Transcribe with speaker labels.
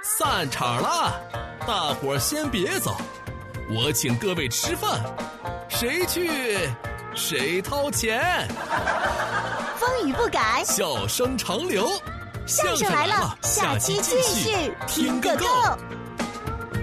Speaker 1: 散场了，大伙儿先别走，我请各位吃饭，谁去谁掏钱。
Speaker 2: 风雨不改，
Speaker 1: 笑声长流。
Speaker 2: 相声来了，下期继续听个够。